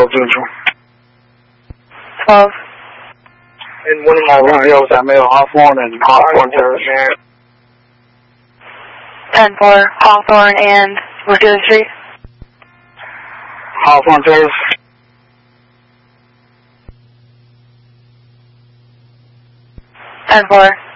Central. 12. And one of my radios I made Hawthorne and Hawthorne Terrace. 10-4, Hawthorne and what's the other street? Hawthorne Terrace. 10-4.